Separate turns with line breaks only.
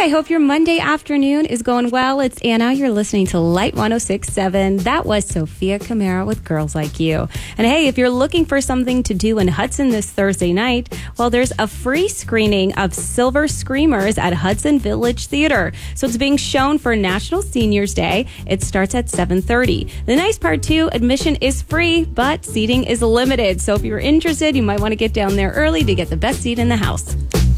I hope your Monday afternoon is going well. It's Anna. You're listening to Light 106.7. That was Sophia Camara with Girls Like You. And hey, if you're looking for something to do in Hudson this Thursday night, well, there's a free screening of Silver Screamers at Hudson Village Theater. So it's being shown for National Seniors Day. It starts at 7:30. The nice part, too, admission is free, but seating is limited. So if you're interested, you might want to get down there early to get the best seat in the house.